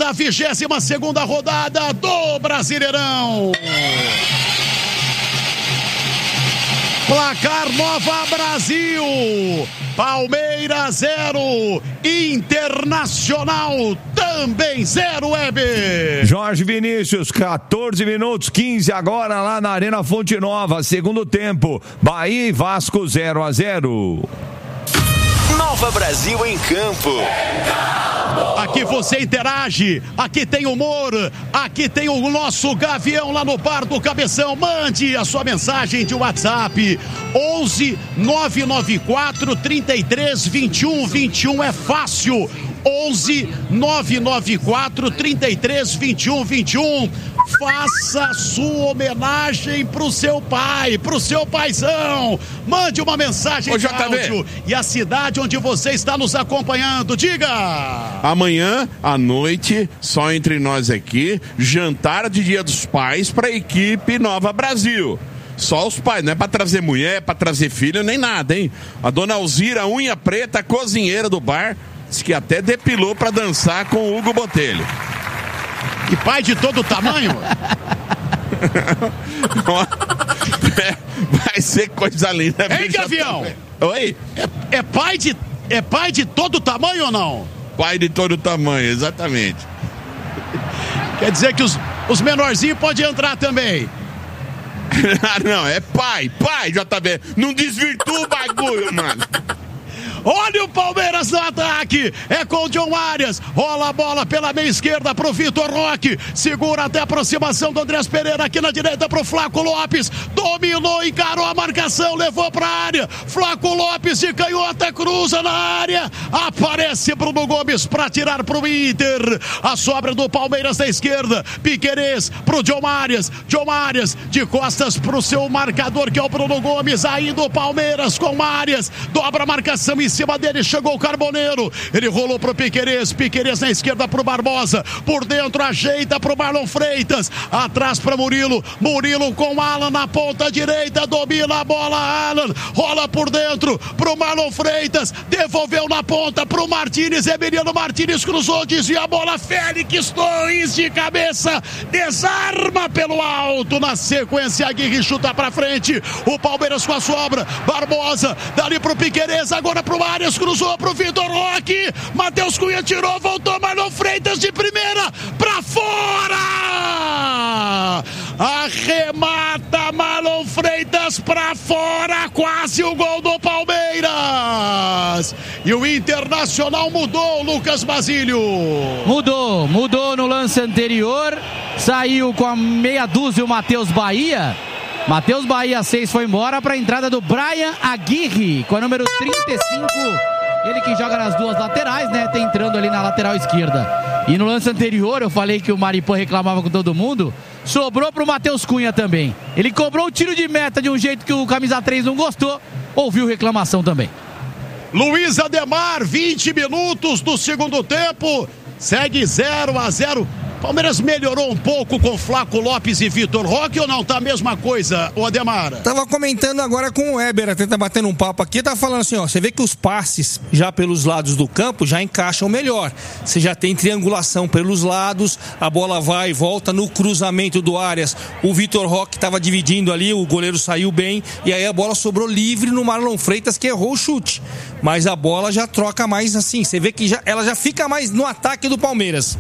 da 22ª rodada do Brasileirão. Placar Nova Brasil, Palmeiras 0, Internacional também 0, Weber. Jorge Vinícius, 14 minutos, 15 agora lá na Arena Fonte Nova, segundo tempo, Bahia e Vasco 0-0. Nova Brasil em campo. Aqui você interage, aqui tem humor, aqui tem o nosso Gavião lá no Bar do Cabeção. Mande a sua mensagem de WhatsApp 11 994 33 21 21, é fácil. 11 994 33 21 21. Faça sua homenagem pro seu pai, pro seu paizão. Mande uma mensagem de áudio e a cidade onde você está nos acompanhando. Diga! Amanhã à noite, só entre nós aqui, jantar de Dia dos Pais para a equipe Nova Brasil. Só os pais, não é pra trazer mulher, pra trazer filho, nem nada, hein? A dona Alzira, unha preta, cozinheira do bar, disse que até depilou pra dançar com o Hugo Botelho. E pai de todo tamanho? Vai ser coisa linda. Hein, Gavião? Oi? É pai de todo tamanho ou não? Pai de todo tamanho, exatamente. Quer dizer que os menorzinhos podem entrar também. Não, é pai, JB. Não desvirtua o bagulho, mano. Olha o Palmeiras no ataque, é com o John Arias, rola a bola pela meia esquerda pro Vitor Roque, segura até a aproximação do Andrés Pereira, aqui na direita pro Flaco Lopes, dominou, encarou a marcação, levou pra área, Flaco Lopes de canhota, cruza na área, aparece Bruno Gomes pra tirar pro Inter, a sobra do Palmeiras da esquerda, Piquerez pro John Arias de costas pro seu marcador que é o Bruno Gomes, ainda o Palmeiras com Arias, dobra a marcação em cima dele, chegou o Carboneiro, ele rolou pro Piquerez na esquerda pro Barbosa, por dentro ajeita pro Marlon Freitas, atrás pra Murilo com Alan na ponta direita, domina a bola, Alan, rola por dentro pro Marlon Freitas, devolveu na ponta pro Martínez, Emiliano Martínez cruzou, desvia a bola, Félix Torres de cabeça, desarma pelo alto, na sequência Aguirre chuta pra frente, o Palmeiras com a sobra, Barbosa, dali pro Piquerez, agora pro Arias, cruzou pro Vitor Roque, Matheus Cunha tirou, voltou, Marlon Freitas de primeira, pra fora! Arremata Marlon Freitas pra fora, quase o gol do Palmeiras! E o Internacional mudou, Lucas Basílio. Mudou no lance anterior, saiu com a meia dúzia o Matheus Bahia, 6 foi embora para a entrada do Brian Aguirre, com a número 35, ele que joga nas duas laterais, né, tá entrando ali na lateral esquerda. E no lance anterior, eu falei que o Maripã reclamava com todo mundo, sobrou pro Matheus Cunha também. Ele cobrou o tiro de meta de um jeito que o camisa 3 não gostou, ouviu reclamação também. Luiz Ademar, 20 minutos do segundo tempo, segue 0-0. Palmeiras melhorou um pouco com Flaco Lopes e Vitor Roque ou não? Tá a mesma coisa, o Ademar? Tava comentando agora com o Weber, até tá batendo um papo aqui, tá falando assim, ó, você vê que os passes já pelos lados do campo já encaixam melhor. Você já tem triangulação pelos lados, a bola vai e volta no cruzamento do Arias. O Vitor Roque tava dividindo ali, o goleiro saiu bem e aí a bola sobrou livre no Marlon Freitas, que errou o chute. Mas a bola já troca mais assim, você vê que ela já fica mais no ataque do Palmeiras.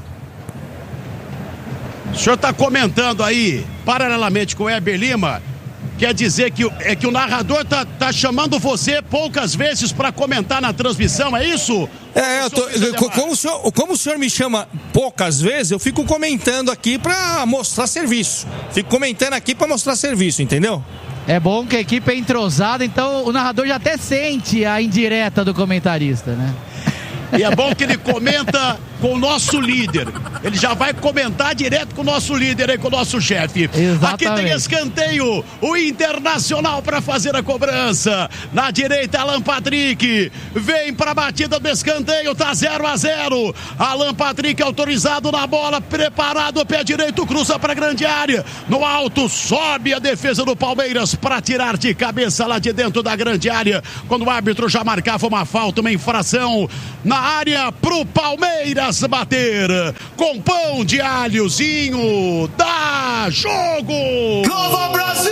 O senhor está comentando aí, paralelamente com o Heber Lima, quer dizer que o narrador tá chamando você poucas vezes para comentar na transmissão, é isso? Como o senhor me chama poucas vezes, eu fico comentando aqui para mostrar serviço. Fico comentando aqui para mostrar serviço, entendeu? É bom que a equipe é entrosada, então o narrador já até sente a indireta do comentarista, né? E é bom que ele comenta com o nosso líder. Ele já vai comentar direto com o nosso líder aí, com o nosso chefe. Exatamente. Aqui tem escanteio. O Internacional para fazer a cobrança. Na direita, Alan Patrick. Vem para a batida do escanteio. Tá 0-0. Alan Patrick autorizado na bola. Preparado, pé direito, cruza para a grande área. No alto, sobe a defesa do Palmeiras para tirar de cabeça lá de dentro da grande área. Quando o árbitro já marcava uma falta, uma infração na área pro Palmeiras bater. Com com pão de alhozinho. Dá jogo! Nova Brasil!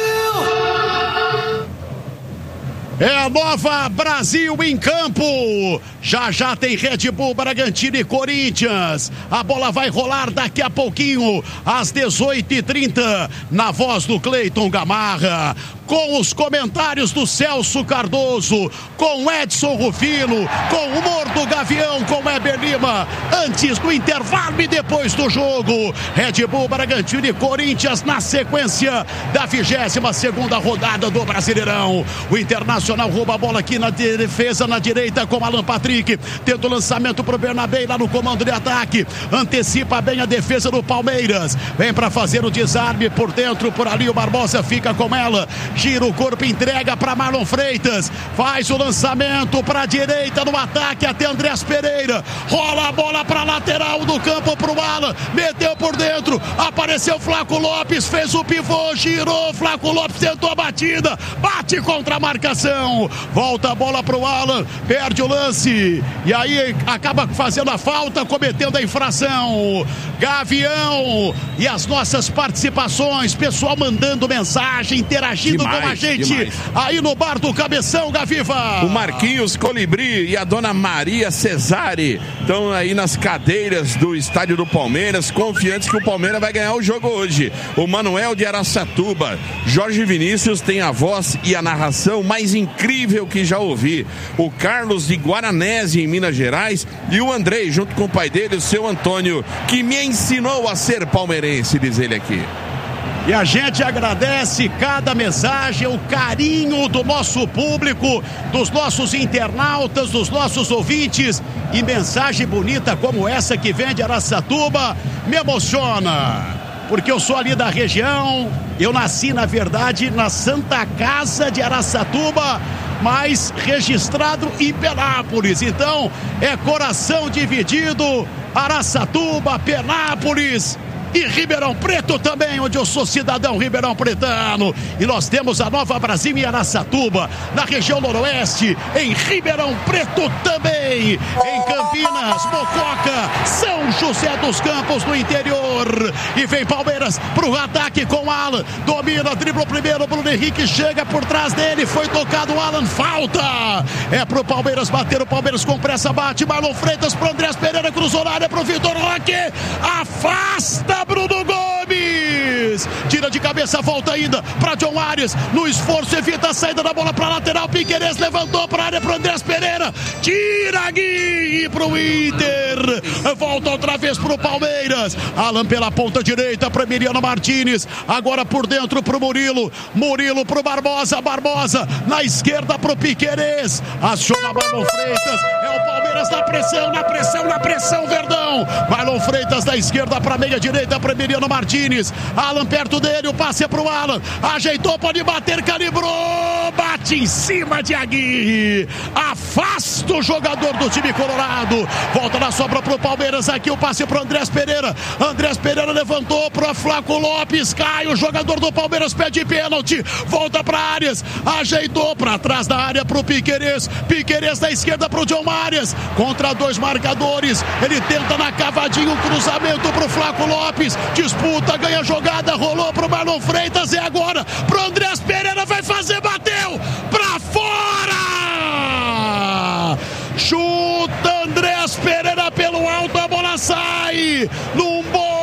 É a Nova Brasil em campo. Já tem Red Bull, Bragantino e Corinthians. A bola vai rolar daqui a pouquinho, às 18h30, na voz do Cleiton Gamarra, com os comentários do Celso Cardoso, com Edson Rufino, com o humor do Gavião, com Weber Lima, antes do intervalo e depois do jogo. Red Bull, Bragantino e Corinthians na sequência da 22ª rodada do Brasileirão. O Internacional rouba a bola aqui na defesa, na direita, com Alan Patrick. Tenta o lançamento pro Bernabé lá no comando de ataque. Antecipa bem a defesa do Palmeiras. Vem para fazer o desarme por dentro, por ali o Barbosa fica com ela. Gira o corpo, entrega para Marlon Freitas. Faz o lançamento para a direita no ataque até Andrés Pereira. Rola a bola para lateral do campo pro Alan. Meteu por dentro. Apareceu Flaco Lopes. Fez o pivô. Girou. Flaco Lopes tentou a batida. Bate contra a marcação. Volta a bola pro Alan. Perde o lance. E aí acaba fazendo a falta, cometendo a infração. Gavião. E as nossas participações. Pessoal mandando mensagem, interagindo com a gente aí no bar do Cabeção, Gaviva. O Marquinhos Colibri e a dona Maria Cesare estão aí nas cadeiras do estádio do Palmeiras, confiantes que o Palmeiras vai ganhar o jogo hoje. O Manuel de Araçatuba. Jorge Vinícius tem a voz e a narração mais incrível que já ouvi. O Carlos de Guaranese, em Minas Gerais, e o Andrei, junto com o pai dele, o seu Antônio, que me ensinou a ser palmeirense, diz ele aqui. E a gente agradece cada mensagem, o carinho do nosso público, dos nossos internautas, dos nossos ouvintes. E mensagem bonita como essa que vem de Araçatuba me emociona. Porque eu sou ali da região, eu nasci, na verdade, na Santa Casa de Araçatuba, mas registrado em Penápolis. Então, é coração dividido, Araçatuba, Penápolis e Ribeirão Preto também, onde eu sou cidadão ribeirão pretano. E nós temos a Nova Brasil em Araçatuba, na região noroeste, em Ribeirão Preto também, em Campinas, Mococa, São José dos Campos, no interior. E vem Palmeiras pro ataque com Alan, domina, dribla o primeiro, Bruno Henrique chega por trás dele, foi tocado o Alan, falta, é pro Palmeiras bater, o Palmeiras com pressa bate, Marlon Freitas pro Andrés Pereira, cruzou na área pro Vitor Roque, afasta Bruno Gomes, tira de cabeça, volta ainda para John Arias, no esforço evita a saída da bola para lateral, Piquerez levantou para a área para Andrés Pereira, tira Gui pro Inter, volta outra vez pro Palmeiras, Alan pela ponta direita para Emiliano Martínez, agora por dentro pro Murilo pro Barbosa, Barbosa na esquerda pro Piquerez, aciona Marlon Freitas, é o Palmeiras na pressão, Verdão, Marlon Freitas da esquerda para meia direita para Emiliano Martínez, Alan perto dele, o passe é pro Alan, ajeitou, pode bater, calibrou, bate em cima de Aguirre, afasta o jogador do time colorado, volta na sobra pro Palmeiras, aqui o passe pro Andrés Pereira levantou pro Flaco Lopes, cai, o jogador do Palmeiras pede pênalti, volta pra Arias, ajeitou pra trás da área pro Piquerez da esquerda pro John Arias, contra dois marcadores, ele tenta na cavadinha um cruzamento pro Flaco Lopes, disputa, ganha jogada, rolou pro Marlon Freitas, e agora pro Andrés Pereira, vai fazer, bateu pra fora, chuta Andrés Pereira pelo alto, a bola sai num bom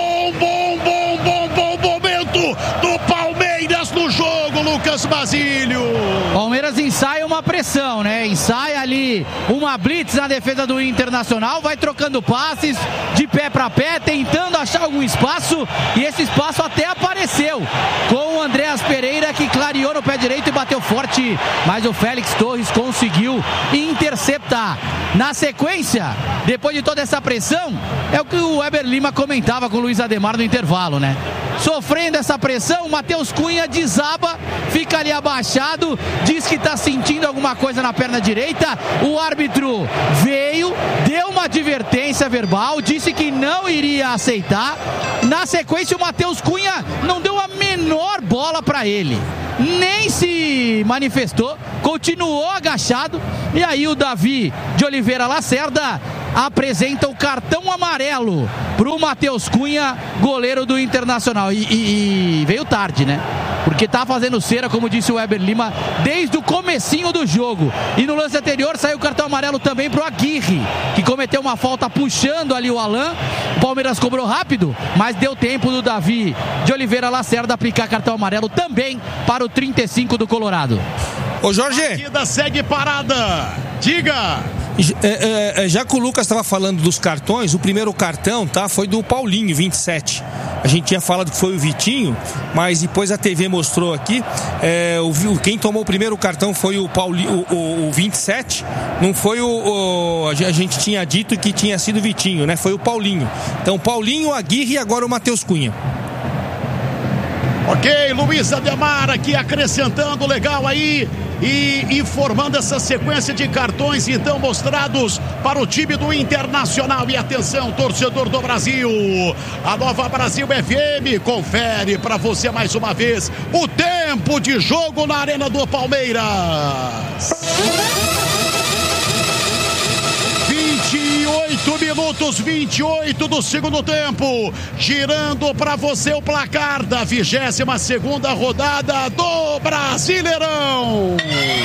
momento do Palmeiras no jogo, Lucas Basílio. Palmeiras ensaia uma pressão, né? Ensaia ali uma blitz na defesa do Internacional, vai trocando passes de pé para pé, tentando achar algum espaço, e esse espaço até apareceu com o Andrés Pereira, que clareou no pé direito e bateu forte, mas o Félix Torres conseguiu interceptar. Na sequência, depois de toda essa pressão, é o que o Weber Lima comentava com o Luiz Ademar no intervalo, né? Sofrendo essa pressão, o Matheus Cunha desaba, fica ali abaixado, diz que está sentindo alguma coisa na perna direita, o árbitro veio, deu uma advertência verbal, disse que não iria aceitar. Na sequência, o Matheus Cunha não deu a menor bola para ele, nem se manifestou, continuou agachado, e aí o Davi de Oliveira Lacerda apresenta o cartão amarelo pro Matheus Cunha, goleiro do Internacional. E veio tarde, né? Porque tá fazendo cera, como disse o Weber Lima, desde o comecinho do jogo. E no lance anterior saiu o cartão amarelo também pro Aguirre, que cometeu uma falta puxando ali o Alan. O Palmeiras cobrou rápido, mas deu tempo do Davi de Oliveira Lacerda aplicar cartão amarelo também para o 35 do Colorado. Ô Jorge, a partida segue parada. Diga. Já que o Lucas estava falando dos cartões, o primeiro cartão, tá, foi do Paulinho, 27. A gente tinha falado que foi o Vitinho, mas depois a TV mostrou aqui, quem tomou o primeiro cartão foi o Paulinho, o 27. Não foi a gente tinha dito que tinha sido o Vitinho, né? Foi o Paulinho. Então Paulinho, Aguirre e agora o Matheus Cunha. Ok, Luiz Ademar aqui acrescentando, legal aí, e informando essa sequência de cartões então mostrados para o time do Internacional. E atenção, torcedor do Brasil, a Nova Brasil FM confere para você mais uma vez o tempo de jogo na Arena do Palmeiras. 28 minutos, 28 do segundo tempo, girando para você o placar da 22ª rodada do Brasileirão.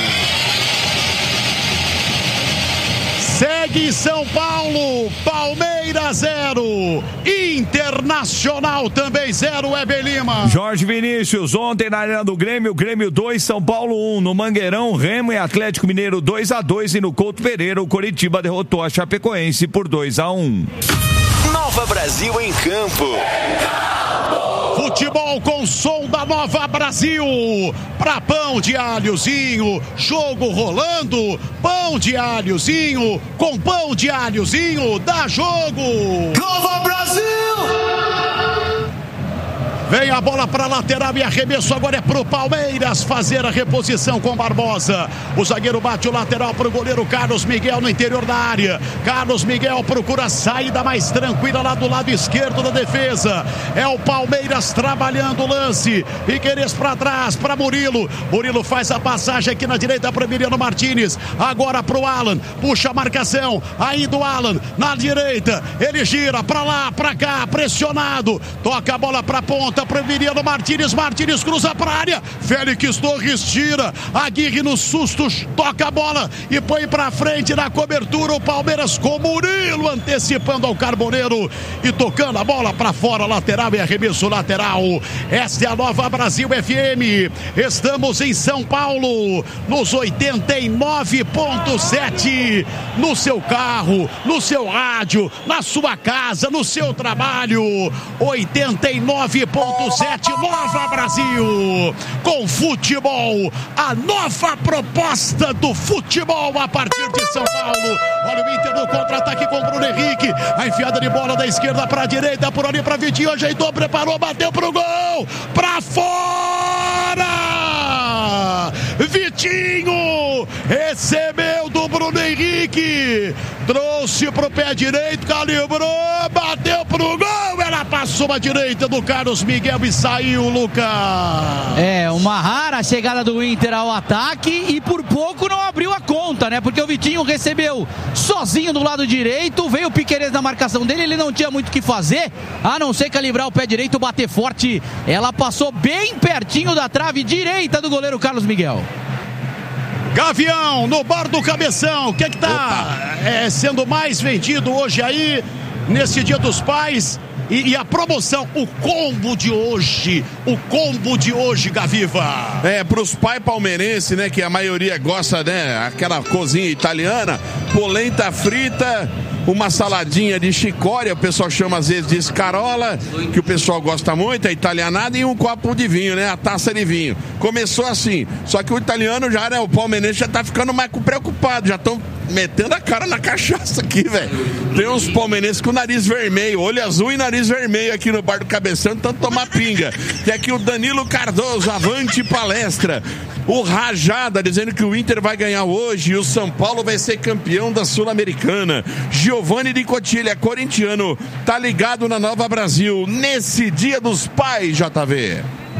Segue em São Paulo, Palmeiras 0, Internacional também 0, Weber Lima. Jorge Vinícius, ontem na Arena do Grêmio, Grêmio 2, São Paulo 1, no Mangueirão, Remo e Atlético Mineiro 2-2 e no Couto Pereira o Coritiba derrotou a Chapecoense por 2-1. Nova Brasil em campo. Futebol com som da Nova Brasil. Pra pão de alhozinho, jogo rolando. Pão de alhozinho, com pão de alhozinho, dá jogo. Nova Brasil! Vem a bola para lateral e arremesso agora é pro Palmeiras fazer a reposição com Barbosa. O zagueiro bate o lateral pro goleiro Carlos Miguel no interior da área. Carlos Miguel procura a saída mais tranquila lá do lado esquerdo da defesa. É o Palmeiras trabalhando o lance. Piquerez para trás, para Murilo. Murilo faz a passagem aqui na direita para Emiliano Martínez. Agora pro Alan, puxa a marcação. Ainda o Alan na direita. Ele gira para lá, para cá, pressionado. Toca a bola para ponta. Para Emiliano Martínez, Martínez cruza para a área, Félix Torres tira, Aguirre no susto, toca a bola e põe para frente na cobertura o Palmeiras com Murilo antecipando ao Carboneiro e tocando a bola para fora, lateral e arremesso lateral. Esta é a Nova Brasil FM, estamos em São Paulo, nos 89.7, no seu carro, no seu rádio, na sua casa, no seu trabalho, 89.7 Nova Brasil, com futebol, a nova proposta do futebol a partir de São Paulo. Olha o Inter no contra-ataque com o Bruno Henrique, a enfiada de bola da esquerda para a direita, por ali para Vitinho, ajeitou, preparou, bateu pro gol, para fora! Vitinho recebeu do Bruno Henrique, trouxe pro pé direito, calibrou, bateu pro gol, ela passou a direita do Carlos Miguel e saiu, Lucas. É, uma rara chegada do Inter ao ataque e por pouco não abriu a conta, né? Porque o Vitinho recebeu sozinho do lado direito, veio o Piquerez na marcação dele, ele não tinha muito o que fazer, a não ser calibrar o pé direito, bater forte. Ela passou bem pertinho da trave direita do goleiro Carlos Miguel. Gavião, no bar do Cabeção, o que tá sendo mais vendido hoje aí, nesse Dia dos Pais? E a promoção, o combo de hoje, Gaviva. Pros pais palmeirenses, né, que a maioria gosta, né, aquela cozinha italiana, polenta frita, uma saladinha de chicória, o pessoal chama às vezes de escarola, que o pessoal gosta muito, a italianada, e um copo de vinho, né, a taça de vinho. Começou assim, só que o italiano já, né, o palmeirense já tá ficando mais preocupado, já estão metendo a cara na cachaça aqui, velho. Tem uns palmeirenses com nariz vermelho, olho azul e nariz vermelho aqui no bar do Cabeção, tanto tomar pinga. Tem aqui o Danilo Cardoso, avante palestra. O Rajada dizendo que o Inter vai ganhar hoje e o São Paulo vai ser campeão da Sul-Americana. Giovanni de Cotilha, corintiano, tá ligado na Nova Brasil nesse Dia dos Pais, JV.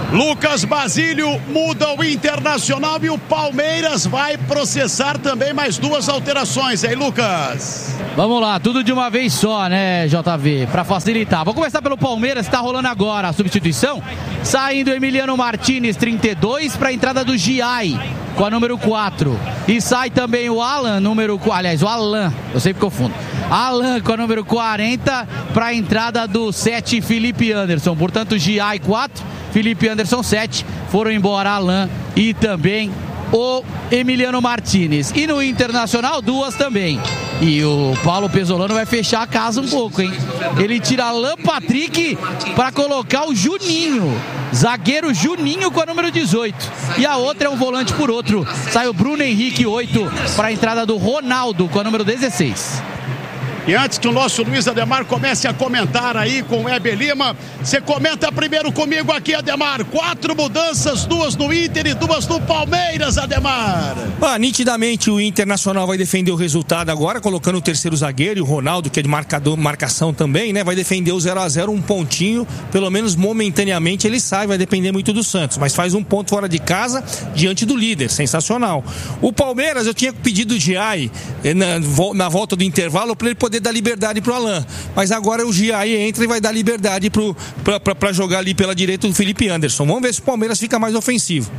Lucas Basílio muda o Internacional e o Palmeiras vai processar também mais 2 alterações, hein, Lucas? Vamos lá, tudo de uma vez só, né, JV, para facilitar. Vou começar pelo Palmeiras, que tá rolando agora a substituição. Saindo Emiliano Martinez, 32, para a entrada do Giai, com a número 4. E sai também o Alan, o Alan, eu sempre confundo. Alan com a número 40, para a entrada do 7, Felipe Anderson. Portanto, Giai 4, Felipe Anderson 7, foram embora Alan e também o Emiliano Martinez. E no Internacional, 2 também. E o Paulo Pesolano vai fechar a casa um pouco, hein? Ele tira Alan Patrick para colocar o Juninho. Zagueiro Juninho com a número 18. E a outra é um volante por outro. Sai o Bruno Henrique 8 para a entrada do Ronaldo com a número 16. E antes que o nosso Luiz Ademar comece a comentar aí com o Heber Lima, você comenta primeiro comigo aqui, Ademar. 4 mudanças, 2 no Inter e 2 no Palmeiras, Ademar. Nitidamente o Internacional vai defender o resultado agora, colocando o terceiro zagueiro e o Ronaldo, que é de marcação também, né? Vai defender o 0-0, um pontinho, pelo menos momentaneamente ele sai, vai depender muito do Santos, mas faz um ponto fora de casa diante do líder, sensacional. O Palmeiras, eu tinha pedido o Giai na volta do intervalo para ele poder dar liberdade pro Alan, mas agora o Giai entra e vai dar liberdade para jogar ali pela direita do Felipe Anderson. Vamos ver se o Palmeiras fica mais ofensivo.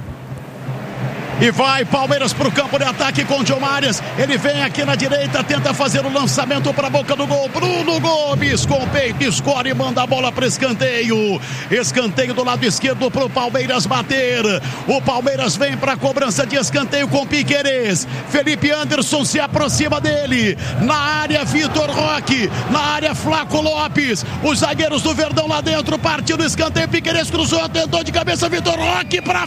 E vai Palmeiras pro campo de ataque com o John Arias. Ele vem aqui na direita, tenta fazer o lançamento para a boca do gol. Bruno Gomes com o peito, escorre e manda a bola para escanteio. Escanteio do lado esquerdo pro Palmeiras bater. O Palmeiras vem para a cobrança de escanteio com Piquerez. Felipe Anderson se aproxima dele. Na área, Vitor Roque. Na área, Flaco Lopes. Os zagueiros do Verdão lá dentro. Partiu no escanteio. Piquerez cruzou, tentou de cabeça. Vitor Roque para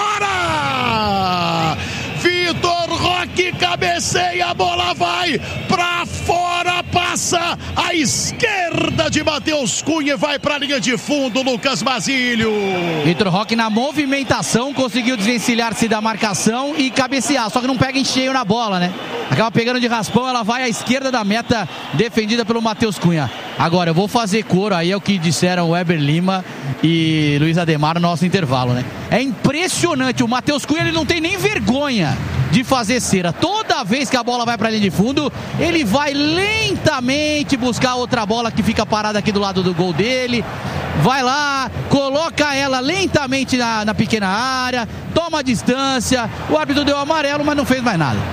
fora. Vitor Roque cabeceia, a bola vai pra fora, passa à esquerda de Matheus Cunha e vai pra linha de fundo, Lucas Basílio. Vitor Roque na movimentação conseguiu desvencilhar-se da marcação e cabecear, só que não pega em cheio na bola, né? Acaba pegando de raspão, ela vai à esquerda da meta, defendida pelo Matheus Cunha. Agora, eu vou fazer coro, aí é o que disseram o Heber Lima e Luiz Ademar no nosso intervalo, né? É impressionante, o Matheus Cunha ele não tem nem vergonha de fazer cera. Toda vez que a bola vai para a linha de fundo, ele vai lentamente buscar outra bola que fica parada aqui do lado do gol dele. Vai lá, coloca ela lentamente na pequena área, toma a distância. O árbitro deu amarelo, mas não fez mais nada.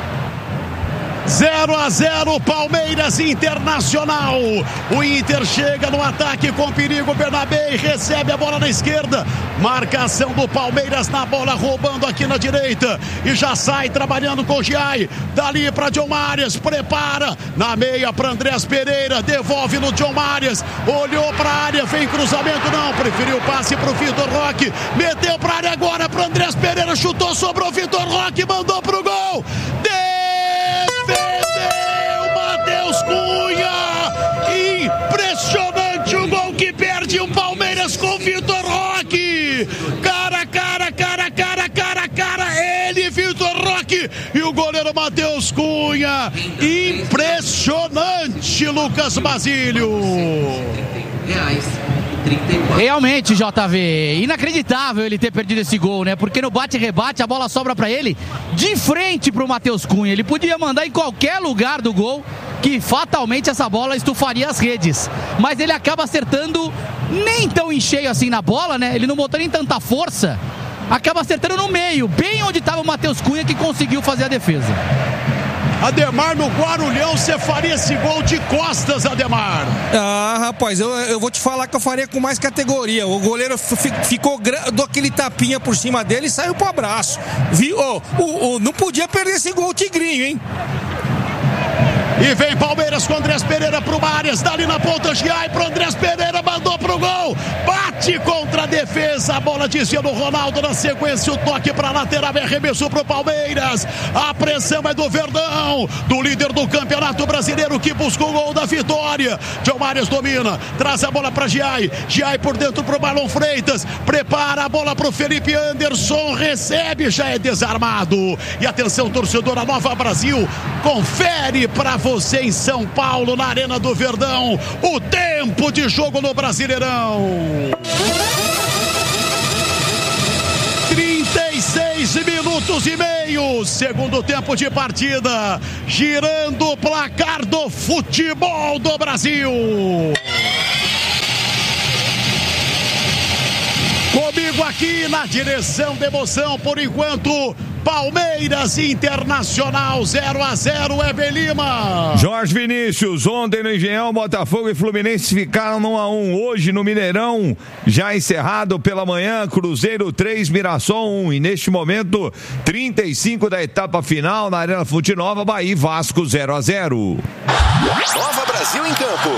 0-0, Palmeiras Internacional. O Inter chega no ataque com perigo. Bernabé recebe a bola na esquerda. Marcação do Palmeiras na bola, roubando aqui na direita. E já sai trabalhando com o Giai. Dali para John Arias. Prepara na meia para Andrés Pereira. Devolve no John Arias. Olhou para a área. Vem cruzamento, não. Preferiu o passe para o Vitor Roque. Meteu para a área agora para Andrés Pereira. Chutou, sobrou Vitor Roque. Mandou para o gol. Defendeu Matheus Cunha. Impressionante o gol que perde o Palmeiras com Vitor Roque. Cara. Ele, Vitor Roque e o goleiro Matheus Cunha. Impressionante, Lucas Basílio. Realmente, JV, inacreditável ele ter perdido esse gol, né? Porque no bate-rebate a bola sobra pra ele de frente pro Matheus Cunha. Ele podia mandar em qualquer lugar do gol, que fatalmente essa bola estufaria as redes. Mas ele acaba acertando nem tão em cheio assim na bola, né? Ele não botou nem tanta força. Acaba acertando no meio, bem onde estava o Matheus Cunha, que conseguiu fazer a defesa. Ademar, no Guarulhão, você faria esse gol de costas, Ademar? Rapaz, eu vou te falar que eu faria com mais categoria. O goleiro ficou deu aquele tapinha por cima dele e saiu pro abraço. Não podia perder esse gol, o Tigrinho, hein? E vem Palmeiras com Andrés Pereira pro Arias, dali na ponta, Giai pro Andrés Pereira, mandou pro gol, bate contra a defesa, a bola desvia do Ronaldo, na sequência o toque pra lateral, arremessou pro Palmeiras, a pressão é do Verdão, do líder do Campeonato Brasileiro, que buscou o gol da vitória. John Arias domina, traz a bola pra Giai por dentro pro Marlon Freitas, prepara a bola pro Felipe Anderson, recebe, já é desarmado. E atenção, torcedor, a Nova Brasil confere pra você em São Paulo, na Arena do Verdão, o tempo de jogo no Brasileirão. 3 minutos e meio, segundo tempo de partida, girando o placar do futebol do Brasil. Comigo aqui na direção da emoção, por enquanto, Palmeiras Internacional 0-0, Weber Lima. Jorge Vinícius, ontem no Engenhão, Botafogo e Fluminense ficaram 1-1. Hoje no Mineirão, já encerrado pela manhã, Cruzeiro 3, Mirassol 1. E neste momento, 35 da etapa final na Arena Fonte Nova, Bahia e Vasco 0-0. Nova Brasil em campo.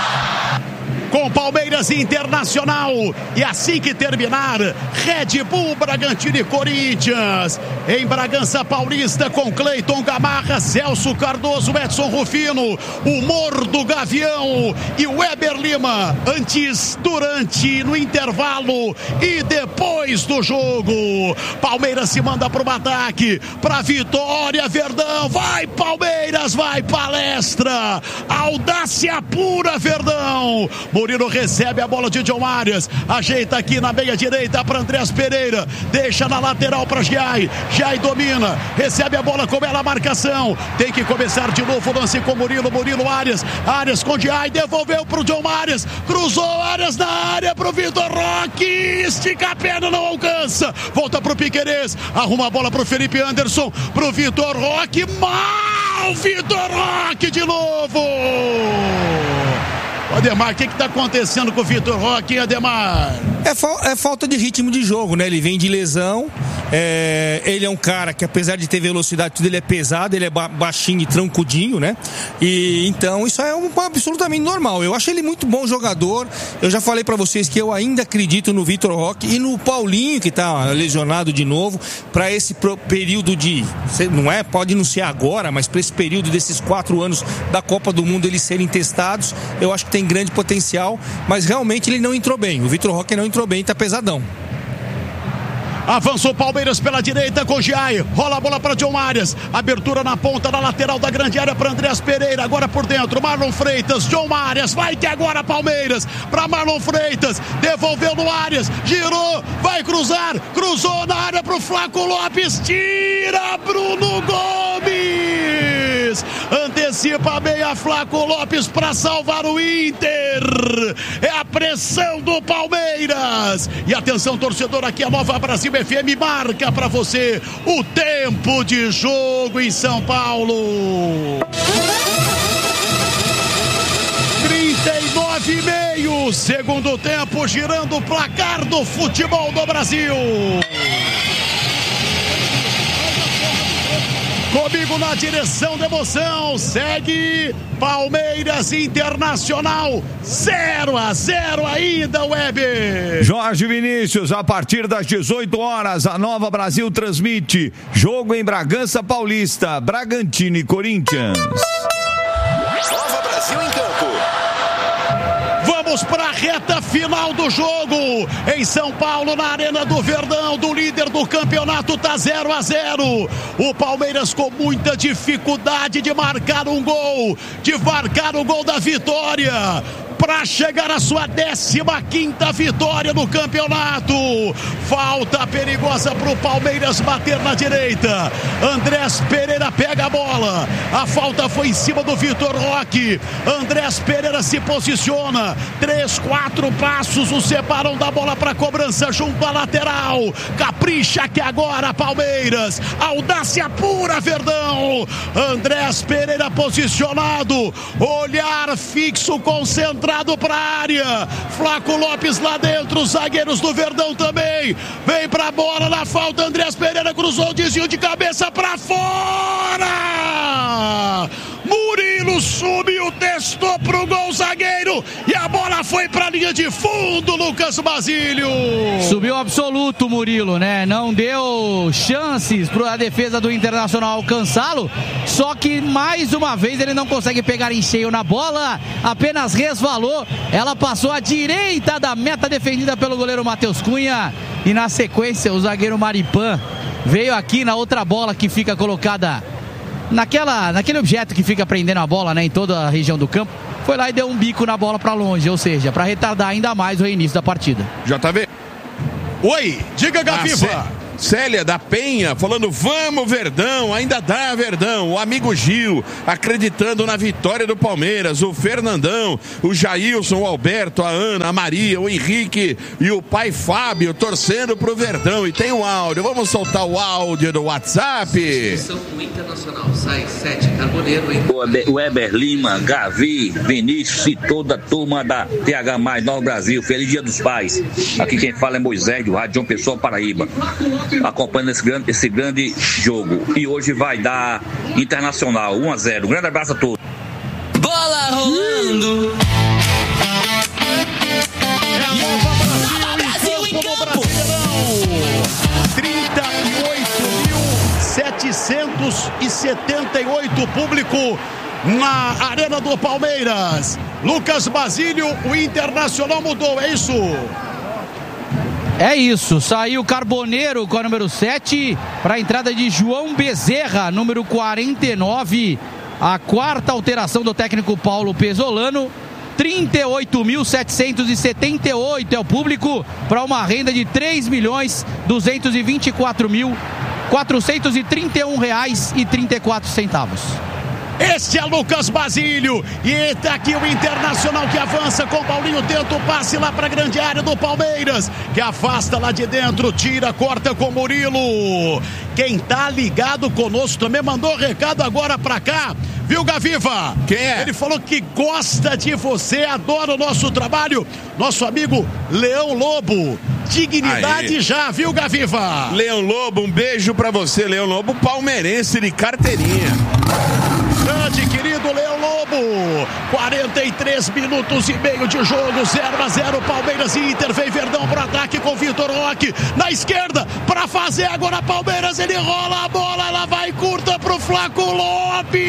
Com Palmeiras Internacional. E assim que terminar, Red Bull, Bragantino e Corinthians. Em Bragança Paulista, com Cleiton Gamarra, Celso Cardoso, Edson Rufino, Humor do Gavião e Weber Lima. Antes, durante, no intervalo e depois do jogo. Palmeiras se manda para o ataque, para vitória, Verdão. Vai Palmeiras, vai palestra. Audácia pura, Verdão. Murilo recebe a bola de John Arias, ajeita aqui na meia direita para Andrés Pereira, deixa na lateral para Giai. Giai domina, recebe a bola com ela a marcação, tem que começar de novo o lance com Murilo Arias com Giai, devolveu pro John Arias, cruzou Arias na área pro Vitor Roque, estica a perna, não alcança, volta pro Piquerez, arruma a bola pro Felipe Anderson, pro Vitor Roque, mal Vitor Roque de novo. Ademar, o que está acontecendo com o Vitor Roque, hein, Ademar? É falta de ritmo de jogo, né? Ele vem de lesão, ele é um cara que, apesar de ter velocidade, tudo, ele é pesado, ele é baixinho e trancudinho, né? E então isso é absolutamente normal. Eu acho ele muito bom jogador. Eu já falei pra vocês que eu ainda acredito no Vitor Roque e no Paulinho, que tá lesionado de novo, pra esse período de, pode não ser agora, mas pra esse período desses 4 anos da Copa do Mundo eles serem testados, eu acho que tem grande potencial, mas realmente ele não entrou bem. O Vitor Roque não entrou bem, tá pesadão. Avançou Palmeiras pela direita com Giai, rola a bola para John Arias, abertura na ponta, na lateral da grande área para Andrés Pereira, agora por dentro, Marlon Freitas, John Arias, vai que agora Palmeiras, para Marlon Freitas, devolveu no Arias, girou, vai cruzar, cruzou na área pro Flaco Lopes, tira Bruno Gomes, antecipa bem a Flaco Lopes para salvar o Inter, é a pressão do Palmeiras, e atenção torcedor, aqui a Nova Brasil FM marca para você o tempo de jogo em São Paulo. 39,5, segundo tempo, girando o placar do futebol do Brasil. Comigo na direção da emoção, segue Palmeiras Internacional 0-0 ainda, Weber. Jorge Vinícius, a partir das 18 horas, a Nova Brasil transmite jogo em Bragança Paulista, Bragantino e Corinthians. Nova Brasil em campo. Vamos para a reta final do jogo em São Paulo, na Arena do Verdão, do líder do campeonato, tá 0-0. O Palmeiras com muita dificuldade de marcar um gol, da vitória, para chegar à sua 15ª vitória no campeonato. Falta perigosa para o Palmeiras bater na direita. Andrés Pereira pega a bola. A falta foi em cima do Vitor Roque. Andrés Pereira se posiciona. 3, 4 passos o separam da bola para cobrança junto à lateral. Capricha que agora Palmeiras. Audácia pura, Verdão. Andrés Pereira posicionado. Olhar fixo, concentrado para a área, Flaco Lopes lá dentro, os zagueiros do Verdão também, vem pra bola, na falta, Andrés Pereira cruzou, desvio de cabeça pra fora, Murilo subiu, testou pro gol, zagueiro, e a bola foi pra linha de fundo, Lucas Basílio. Subiu absoluto Murilo, né? Não deu chances para a defesa do Internacional alcançá-lo, só que mais uma vez ele não consegue pegar em cheio na bola, apenas resvalou, ela passou à direita da meta defendida pelo goleiro Matheus Cunha, e na sequência o zagueiro Maripan veio aqui na outra bola que fica colocada naquele objeto que fica prendendo a bola, né, em toda a região do campo, foi lá e deu um bico na bola para longe, ou seja, para retardar ainda mais o reinício da partida. JB. Oi, diga, Gaviva. Célia da Penha falando, vamos Verdão, ainda dá Verdão. O amigo Gil acreditando na vitória do Palmeiras. O Fernandão, o Jailson, o Alberto, a Ana, a Maria, o Henrique e o pai Fábio torcendo pro Verdão. E tem um áudio, vamos soltar o áudio do WhatsApp. Internacional, sai 7, Carboneiro. O Eber Lima, Gavi, Vinícius e toda a turma da TH+, Nova Brasil. Feliz Dia dos Pais. Aqui quem fala é Moisés, do Rádio João Pessoa, Paraíba. Acompanhando esse grande jogo. E hoje vai dar Internacional 1-0. Um grande abraço a todos. Bola rolando. É a Nova Brasil em campo no Brasileirão. 38.778 público na Arena do Palmeiras. Lucas Basílio, o Internacional mudou, é isso? É isso, saiu Carboneiro com a número 7 para a entrada de João Bezerra, número 49. A quarta alteração do técnico Paulo Pesolano. 38.778 é o público para uma renda de R$3.224.431,34. Este é Lucas Basílio e está aqui o Internacional que avança com o Paulinho, tenta o passe lá para a grande área do Palmeiras, que afasta lá de dentro, tira, corta com Murilo. Quem tá ligado conosco também mandou recado agora para cá, viu, Gaviva? Quem é? Ele falou que gosta de você, adora o nosso trabalho, nosso amigo Leão Lobo. Dignidade aí. Já, viu, Gaviva? Leão Lobo, um beijo pra você, Leão Lobo, palmeirense de carteirinha. Grande, querido Leão Lobo. 43 minutos e meio de jogo, 0-0, Palmeiras e Inter. Vem Verdão pro ataque com Vitor Roque na esquerda pra fazer agora Palmeiras. Ele rola a bola, ela vai curta pro Flaco Lopes.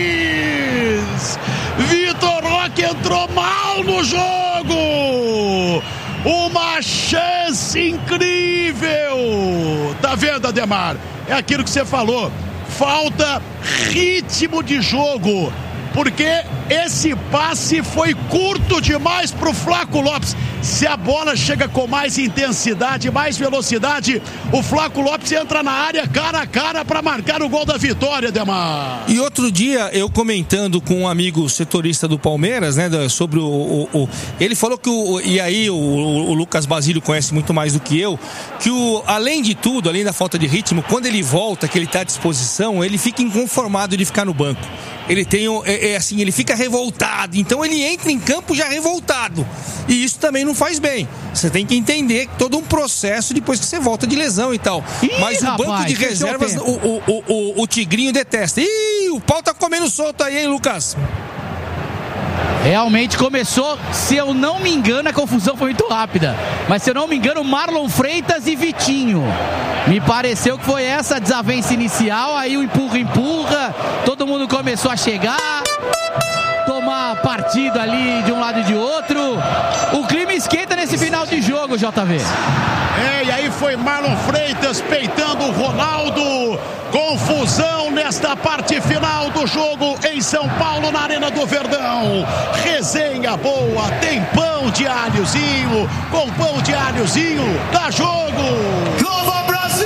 Vitor Roque entrou mal no jogo. Uma chance incrível. Tá vendo, Ademar? É aquilo que você falou. Falta ritmo de jogo, porque esse passe foi curto demais pro Flaco Lopes. Se a bola chega com mais intensidade, mais velocidade, o Flaco Lopes entra na área cara a cara para marcar o gol da vitória, Demar. E outro dia, eu comentando com um amigo setorista do Palmeiras, né, sobre ele falou que o Lucas Basílio conhece muito mais do que eu, que além de tudo, além da falta de ritmo, quando ele volta, que ele está à disposição, ele fica inconformado de ficar no banco. Ele tem assim, ele fica revoltado, então ele entra em campo já revoltado, e isso também não faz bem. Você tem que entender todo um processo depois que você volta de lesão e tal. Mas o banco de reservas, o Tigrinho detesta. Ih, o pau tá comendo solto aí, hein, Lucas? Realmente começou, se eu não me engano, a confusão foi muito rápida. Mas se eu não me engano, Marlon Freitas e Vitinho. Me pareceu que foi essa desavença inicial, aí o empurra, todo mundo começou a chegar, tomar partido ali de um lado e de outro. O clima esquenta nesse final de jogo, JV. E aí foi Marlon Freitas peitando o Ronaldo. Confusão nesta parte final do jogo em São Paulo, na Arena do Verdão. Resenha boa, tem pão de alhozinho. Com pão de alhozinho, dá jogo. Nova Brasil!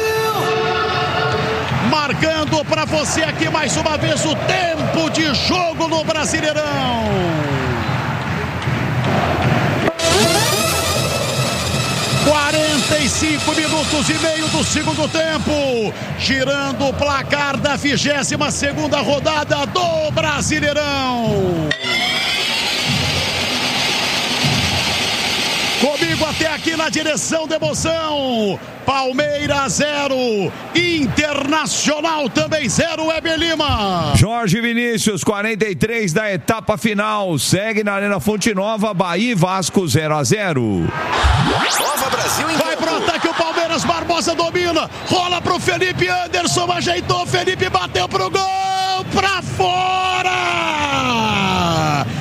Marcando pra você aqui mais uma vez o tempo de jogo no Brasileirão. 45 minutos e meio do segundo tempo, girando o placar da 22ª rodada do Brasileirão. Comigo até aqui na direção da emoção, Palmeiras 0, Internacional também 0, Eber Lima. Jorge Vinícius, 43 da etapa final, segue na Arena Fonte Nova, Bahia e Vasco 0-0. Nova Brasil em vai pro ataque o Palmeiras, Barbosa domina, rola pro Felipe Anderson, ajeitou, Felipe bateu pro gol, pra fora!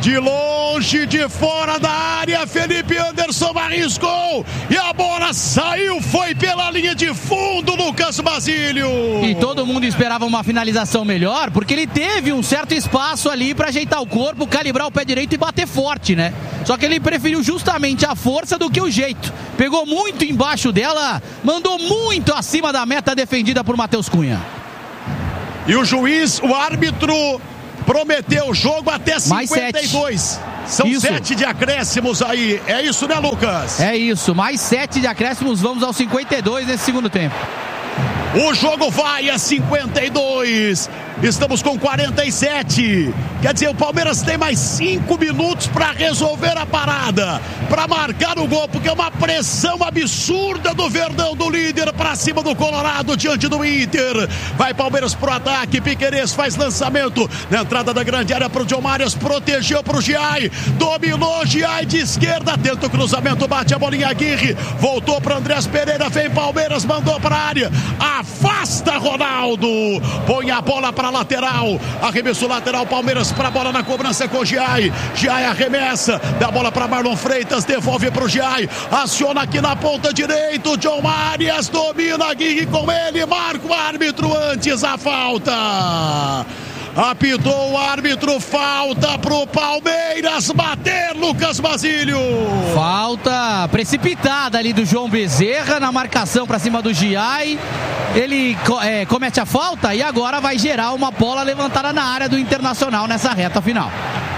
De longe, de fora da área, Felipe Anderson arriscou e a bola saiu, foi pela linha de fundo, Lucas Basílio. E todo mundo esperava uma finalização melhor, porque ele teve um certo espaço ali para ajeitar o corpo, calibrar o pé direito e bater forte, né? Só que ele preferiu justamente a força do que o jeito. Pegou muito embaixo dela, mandou muito acima da meta defendida por Matheus Cunha. E o juiz, o árbitro, prometeu o jogo até 52. São 7 de acréscimos aí. É isso, né, Lucas? É isso. Mais 7 de acréscimos. Vamos aos 52 nesse segundo tempo. O jogo vai a 52. Estamos com 47. Quer dizer, o Palmeiras tem mais 5 minutos para resolver a parada, para marcar o gol, porque é uma pressão absurda do Verdão, do líder, para cima do Colorado, diante do Inter. Vai Palmeiras pro ataque, Piquerez faz lançamento na entrada da grande área pro John Marias, protegeu pro Giai, dominou Giai de esquerda, tenta o cruzamento, bate a bolinha Aguirre, voltou para Andrés Pereira, vem Palmeiras, mandou pra área, afasta Ronaldo, põe a bola para lateral, arremesso lateral, Palmeiras para a bola na cobrança com o Giai. Giai arremessa, dá a bola para Marlon Freitas, devolve para o Giai, aciona aqui na ponta direita, o John Marias domina, Aguirre com ele, marca o árbitro antes a falta. Apitou o árbitro, falta pro Palmeiras bater, Lucas Basílio. Falta precipitada ali do João Bezerra na marcação para cima do Giai. Ele comete a falta e agora vai gerar uma bola levantada na área do Internacional nessa reta final.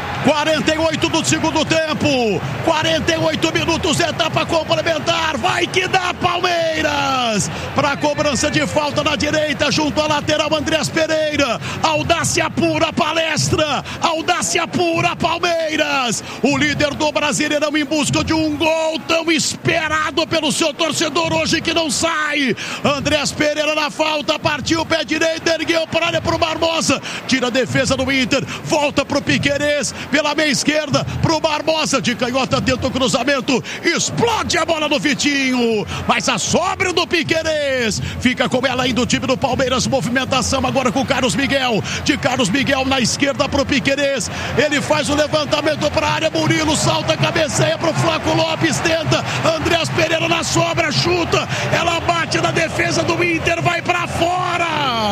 48 do segundo tempo, 48 minutos, etapa complementar, vai que dá Palmeiras, para cobrança de falta na direita, junto à lateral Andrés Pereira, audácia pura Palestra, audácia pura Palmeiras, o líder do Brasileirão em busca de um gol tão esperado pelo seu torcedor hoje que não sai, Andrés Pereira na falta, partiu o pé direito, ergueu para a área pro Barbosa, tira a defesa do Inter, volta pro Piquerez, pela meia esquerda, pro Barbosa, de canhota, tenta o cruzamento, explode a bola no Vitinho, mas a sobra do Piquerez, fica com ela ainda o time do Palmeiras, movimentação agora com o Carlos Miguel, de Carlos Miguel na esquerda pro Piquerez, ele faz o levantamento pra área, Murilo salta, cabeceia pro Flaco Lopes, tenta, Andrés Pereira na sobra, chuta, ela bate na defesa do Inter, vai pra fora,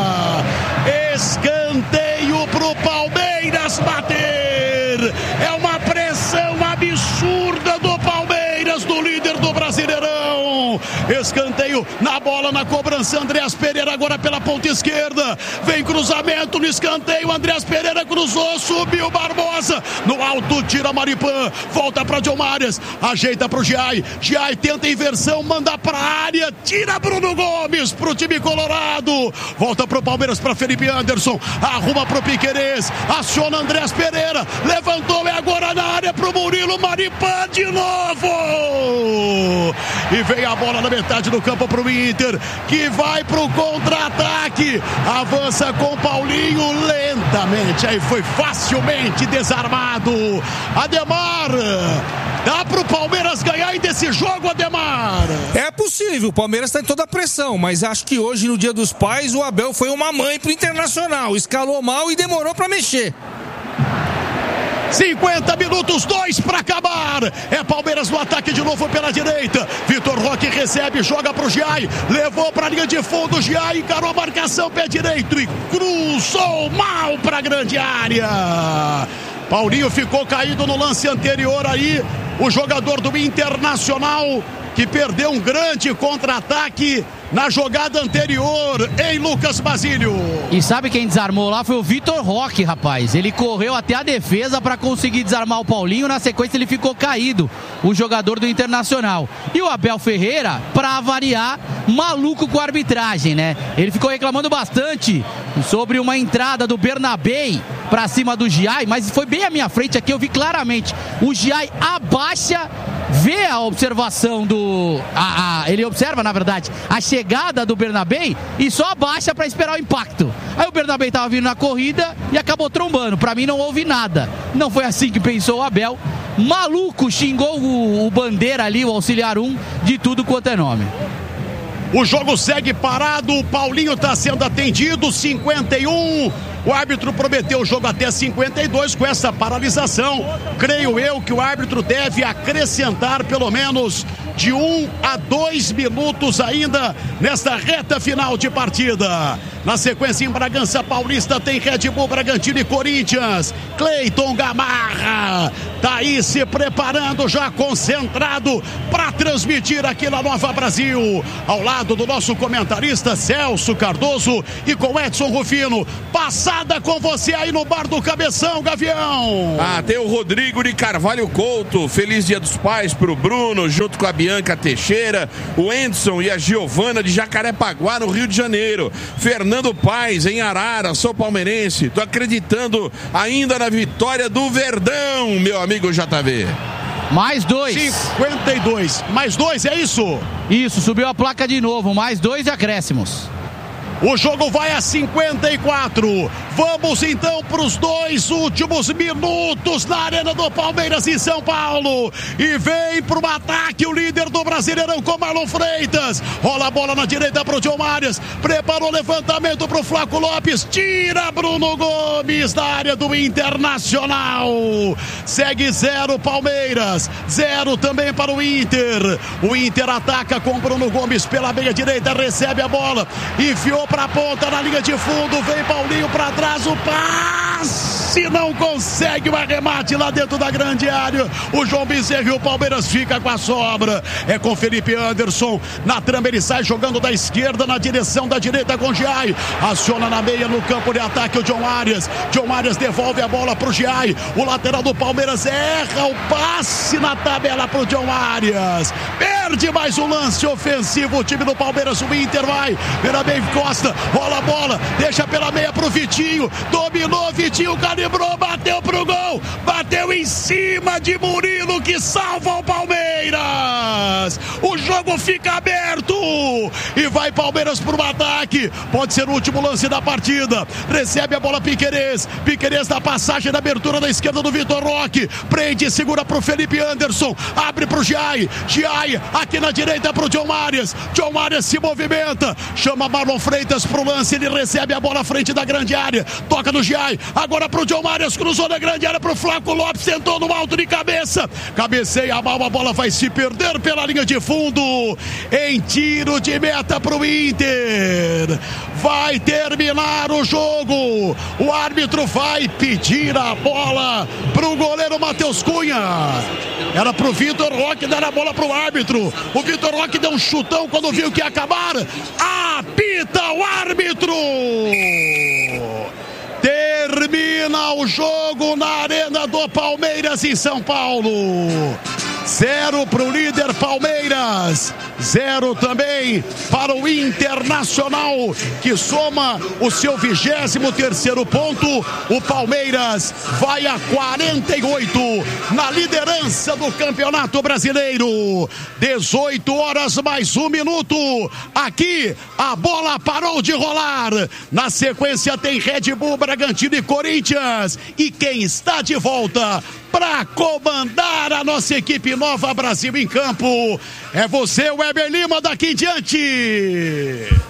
escanteio pro Palmeiras bater. É uma pressão absurda do Palmeiras, do líder do Brasileirão. Escanteio na bola, na cobrança, Andrés Pereira agora pela ponta esquerda, vem cruzamento no escanteio, Andrés Pereira cruzou, subiu Barbosa, no alto tira Maripã, volta para John Marias, ajeita pro Giai, Giai tenta inversão, manda pra área, tira Bruno Gomes pro time colorado, volta pro Palmeiras para Felipe Anderson, arruma pro Piquerez, aciona Andrés Pereira, levantou, é agora na área pro Murilo, Maripã de novo, e vem a bola na metade do campo pro Inter, que vai pro contra-ataque, avança com Paulinho lentamente, aí foi facilmente desarmado, Ademar, dá pro Palmeiras ganhar ainda esse jogo, Ademar? É possível, o Palmeiras tá em toda a pressão, mas acho que hoje no Dia dos Pais o Abel foi uma mãe pro Internacional, escalou mal e demorou pra mexer. 50 minutos, 2 para acabar. É Palmeiras no ataque de novo pela direita. Vitor Roque recebe, joga pro Giai, levou pra linha de fundo, Giai encarou a marcação, pé direito e cruzou mal pra grande área. Paulinho ficou caído no lance anterior aí, o jogador do Internacional, que perdeu um grande contra-ataque na jogada anterior, em Lucas Basílio. E sabe quem desarmou lá? Foi o Vitor Roque, rapaz. Ele correu até a defesa para conseguir desarmar o Paulinho. Na sequência ele ficou caído, o jogador do Internacional. E o Abel Ferreira, para variar, maluco com a arbitragem, né? Ele ficou reclamando bastante sobre uma entrada do Bernabei para cima do Giai, mas foi bem à minha frente aqui, eu vi claramente. O Giai abaixa, vê a observação do... ele observa, na verdade, a chegada do Bernabei e só abaixa para esperar o impacto. Aí o Bernabei estava vindo na corrida e acabou trombando. Para mim não houve nada. Não foi assim que pensou o Abel. Maluco, xingou o Bandeira ali, o auxiliar 1, de tudo quanto é nome. O jogo segue parado, o Paulinho está sendo atendido, 51, O árbitro prometeu o jogo até 52 com essa paralisação. Creio eu que o árbitro deve acrescentar pelo menos de 1 a 2 minutos ainda nesta reta final de partida. Na sequência, em Bragança Paulista, tem Red Bull, Bragantino e Corinthians. Cleiton Gamarra tá aí se preparando, já concentrado para transmitir aqui na Nova Brasil, ao lado do nosso comentarista Celso Cardoso e com Edson Rufino. Passada com você aí no bar do Cabeção, Gavião. Tem o Rodrigo de Carvalho Couto. Feliz Dia dos Pais pro Bruno, junto com a Bianca Teixeira, o Edson e a Giovana de Jacarepaguá, no Rio de Janeiro. Fernando Paes, em Arara, sou palmeirense. Tô acreditando ainda na vitória do Verdão, meu amigo JV. Mais 2. 52. Mais 2, é isso? Isso, subiu a placa de novo. Mais 2 acréscimos. O jogo vai a 54. Vamos então para os 2 últimos minutos na Arena do Palmeiras em São Paulo. E vem para o ataque o líder do Brasileirão com Marlon Freitas. Rola a bola na direita para o John Arias. Preparou o levantamento para o Flaco Lopes. Tira Bruno Gomes da área do Internacional. Segue 0 Palmeiras. 0 também para o Inter. O Inter ataca com Bruno Gomes pela meia direita. Recebe a bola. Enfiou para a ponta na linha de fundo, vem Paulinho para trás, o passe não consegue o arremate lá dentro da grande área. O João Bezerra e o Palmeiras fica com a sobra. É com Felipe Anderson na trama, ele sai jogando da esquerda na direção da direita com o Giai. Aciona na meia no campo de ataque o John Arias. John Arias devolve a bola para o Giai. O lateral do Palmeiras erra o passe na tabela para o John Arias. Perde mais um lance ofensivo o time do Palmeiras. O Inter vai, vira bem Costa, rola a bola, deixa pela meia pro Vitinho, dominou, Vitinho calibrou, bateu pro gol, bateu em cima de Murilo que salva o Palmeiras. O jogo fica aberto e vai Palmeiras pro ataque, pode ser o último lance da partida. Recebe a bola Piquerez, Piquerez da passagem da abertura da esquerda do Vitor Roque, prende, segura pro Felipe Anderson, abre pro Giai, Giai aqui na direita pro John Arias. John Arias se movimenta, chama Marlon Freitas pro lance, ele recebe a bola à frente da grande área, toca no Giai, agora pro John Arias, cruzou na grande área pro Flaco Lopes, tentou no alto de cabeça, cabeceia mal, a bola vai se perder pela linha de fundo, em tiro de meta pro Inter. Vai terminar o jogo, o árbitro vai pedir a bola pro goleiro Matheus Cunha, era pro Vitor Roque dar a bola pro árbitro. O Vitor Roque deu um chutão quando viu que ia acabar. Apita o árbitro. Termina o jogo na Arena do Palmeiras em São Paulo. 0 para o líder Palmeiras, 0 também para o Internacional, que soma o seu 23º ponto. O Palmeiras vai a 48 na liderança do Campeonato Brasileiro. 18 horas mais 1 minuto. Aqui a bola parou de rolar. Na sequência tem Red Bull, Bragantino e Corinthians. E quem está de volta para comandar a nossa equipe Nova Brasil em campo é você, Weber Lima, daqui em diante.